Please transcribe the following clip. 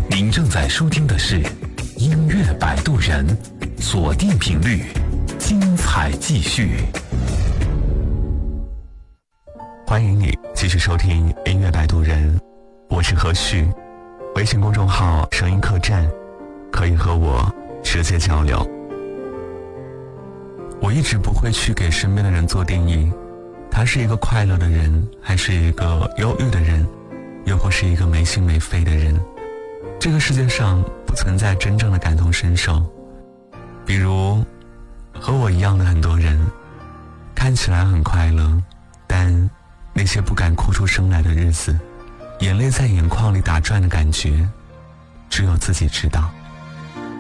您正在收听的是音乐摆渡人，锁定频率，精彩继续。欢迎你继续收听音乐摆渡人，我是何旭。微信公众号声音客栈可以和我直接交流。我一直不会去给身边的人做定义，他是一个快乐的人，还是一个忧郁的人，又或是一个没心没肺的人。这个世界上不存在真正的感同身受，比如和我一样的很多人，看起来很快乐，但那些不敢哭出声来的日子，眼泪在眼眶里打转的感觉，只有自己知道。